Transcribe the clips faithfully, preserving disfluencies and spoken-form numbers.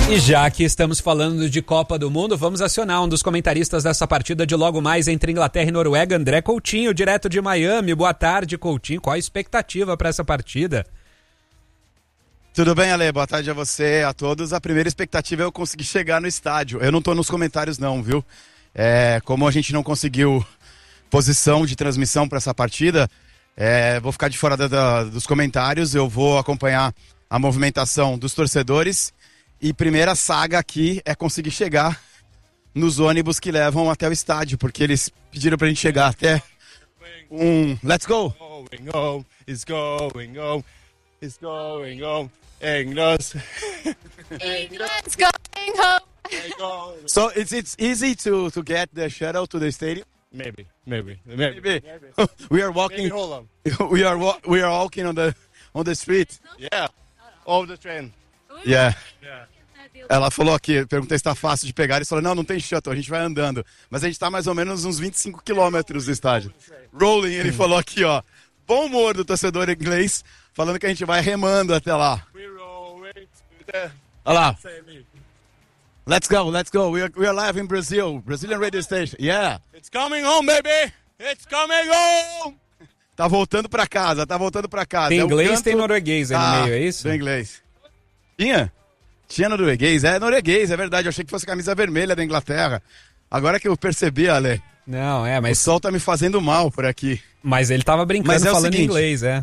E já que estamos falando de Copa do Mundo, vamos acionar um dos comentaristas dessa partida de logo mais entre Inglaterra e Noruega, André Coutinho, direto de Miami. Boa tarde, Coutinho. Qual a expectativa para essa partida? Tudo bem, Ale? Boa tarde a você, a todos. A primeira expectativa é eu conseguir chegar no estádio. Eu não tô nos comentários não, viu? É, como a gente não conseguiu posição de transmissão para essa partida, é, vou ficar de fora da, da, dos comentários. Eu vou acompanhar a movimentação dos torcedores. E primeira saga aqui é conseguir chegar nos ônibus que levam até o estádio, porque eles pediram pra gente chegar até um... Let's go! Going home, it's going home, it's going home, England. England's going home. So it's it's easy to, to get the shuttle to the stadium? Maybe, maybe, maybe. Maybe. We are walking. Maybe hold We are wa- we are walking on the on the street. Yeah, over the train. Yeah. Yeah. Ela falou aqui, perguntei se tá fácil de pegar, eles falaram, não, não tem shuttle, a gente vai andando. Mas a gente tá mais ou menos uns vinte e cinco quilômetros do estádio. Rolling, ele falou aqui, ó, bom humor do torcedor inglês, falando que a gente vai remando até lá. Olha lá. Let's go, let's go, we are, we are live in Brazil, Brazilian radio station, yeah. It's coming home, baby! It's coming home! Tá voltando pra casa, tá voltando pra casa. Tem É um inglês, canto... tem norueguês aí ah, no meio, é isso? Tem inglês. Tinha? Tinha norueguês, é norueguês, é verdade. Eu achei que fosse camisa vermelha da Inglaterra. Agora que eu percebi, Ale. Não, é, mas... O sol tá me fazendo mal por aqui. Mas ele tava brincando, Mas é o falando seguinte, inglês, é.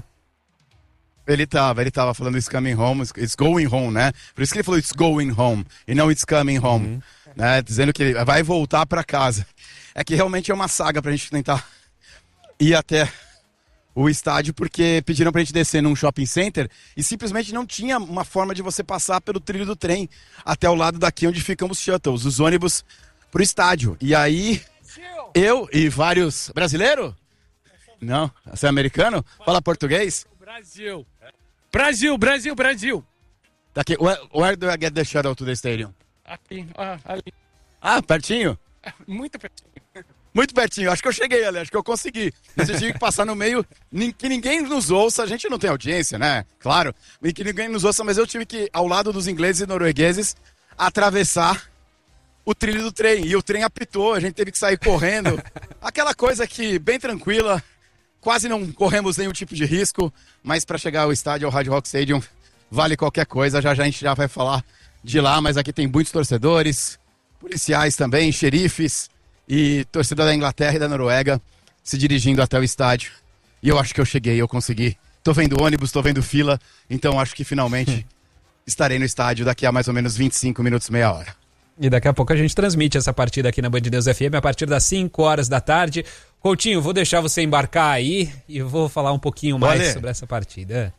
Ele tava, ele tava falando it's coming home, it's going home, né? Por isso que ele falou it's going home, e não it's coming home. Uhum. Né? Dizendo que ele vai voltar pra casa. É que realmente é uma saga pra gente tentar ir até o estádio, porque pediram pra gente descer num shopping center e simplesmente não tinha uma forma de você passar pelo trilho do trem até o lado daqui onde ficam os shuttles, os ônibus pro estádio. E aí, eu e vários... Brasileiro? Não, você é americano? Fala português? Brasil. Brasil, Brasil, Brasil. Daqui, where, where do I get the shuttle to the stadium? Aqui, ah, ali. Ah, pertinho? Muito pertinho. Muito pertinho, acho que eu cheguei ali, acho que eu consegui. Mas eu tive que passar no meio, que ninguém nos ouça, a gente não tem audiência, né? Claro, e que ninguém nos ouça, mas eu tive que, ao lado dos ingleses e noruegueses, atravessar o trilho do trem. E o trem apitou, a gente teve que sair correndo. Aquela coisa que, bem tranquila, quase não corremos nenhum tipo de risco, mas para chegar ao estádio, ao Hard Rock Stadium, vale qualquer coisa. Já já a gente já vai falar de lá, mas aqui tem muitos torcedores, policiais também, xerifes, e torcida da Inglaterra e da Noruega se dirigindo até o estádio. E eu acho que eu cheguei, eu consegui. Tô vendo ônibus, tô vendo fila, então acho que finalmente estarei no estádio daqui a mais ou menos vinte e cinco minutos, meia hora. E daqui a pouco a gente transmite essa partida aqui na Band News F M a partir das cinco horas da tarde. Coutinho, vou deixar você embarcar aí e vou falar um pouquinho mais Olha, sobre essa partida.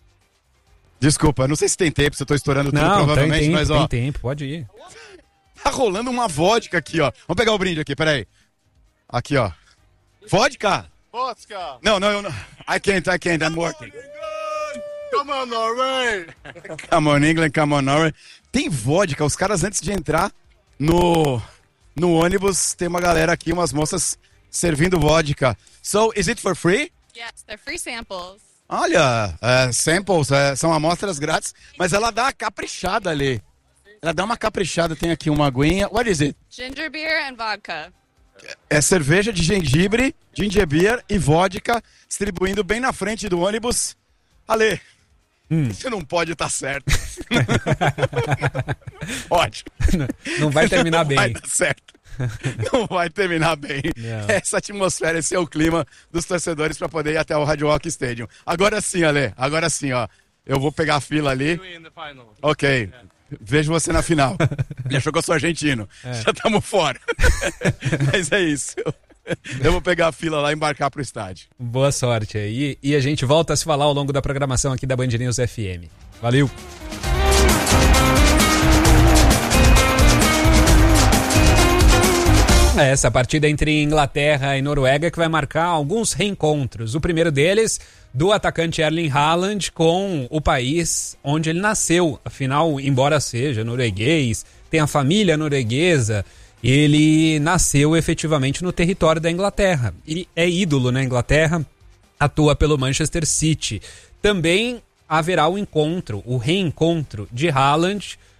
Desculpa, não sei se tem tempo, se eu tô estourando tudo, não, provavelmente, tem tempo, mas ó... tem tempo, pode ir. Tá rolando uma vodka aqui, ó. Vamos pegar o brinde aqui, peraí. Aqui, ó. Vodka? Vodka! Não, não, eu não. I can't, I can't, I'm working. Come on, Norway! Come on, England, come on, Norway. Tem vodka, os caras antes de entrar no, no ônibus, tem uma galera aqui, umas moças servindo vodka. So, is it for free? Yes, they're free samples. Olha, é, samples, é, são amostras grátis, mas ela dá uma caprichada ali. Ela dá uma caprichada, tem aqui uma aguinha. What is it? Ginger beer and vodka. É cerveja de gengibre, ginger beer e vodka, distribuindo bem na frente do ônibus. Ale, hum. Isso não pode estar certo. Pode. Não, não vai terminar não bem. Não vai dar certo. Não vai terminar bem. Não. Essa atmosfera, esse é o clima dos torcedores para poder ir até o Hard Rock Stadium. Agora sim, Ale, agora sim, ó. Eu vou pegar a fila ali. Ok. Vejo você na final. Ele achou que eu sou argentino. É. Já estamos fora. Mas é isso. Eu vou pegar a fila lá e embarcar pro estádio. Boa sorte aí. E a gente volta a se falar ao longo da programação aqui da Band News F M. Valeu! Essa partida entre Inglaterra e Noruega que vai marcar alguns reencontros. O primeiro deles do atacante Erling Haaland com o país onde ele nasceu. Afinal, embora seja norueguês, tem a família norueguesa, ele nasceu efetivamente no território da Inglaterra. Ele é ídolo na Inglaterra, atua pelo Manchester City. Também haverá o encontro, o reencontro de Haaland